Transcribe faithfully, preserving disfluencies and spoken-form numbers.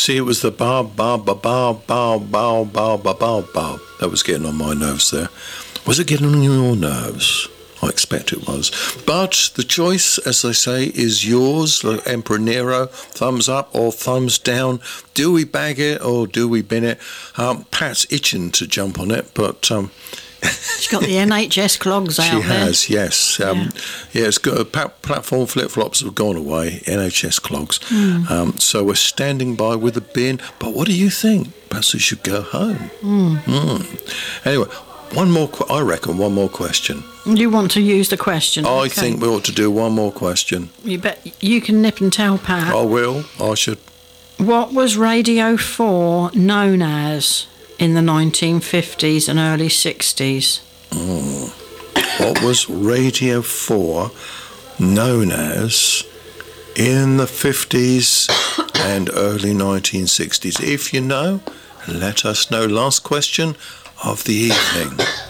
See, it was the bar, bar, bar, bar, bar, bar, bar, bar, bar, bar. That was getting on my nerves there. Was it getting on your nerves? I expect it was. But the choice, as they say, is yours. Emperor Nero, thumbs up or thumbs down. Do we bag it or do we bin it? Um, Pat's itching to jump on it, but... Um, She's got the N H S clogs out she there. has, yes. Um, yeah. yeah, it's got, uh, platform flip-flops have gone away, N H S clogs. Mm. Um, so we're standing by with a bin. But what do you think? Perhaps we should go home. Mm. Mm. Anyway... One more, qu- I reckon, one more question. You want to use the question? I okay. think we ought to do one more question. You bet. You can nip and tell Pat. I will. I should. What was Radio four known as in the nineteen fifties and early sixties? Oh. What was Radio four known as in the fifties and early nineteen sixties? If you know, let us know. Last question of the evening.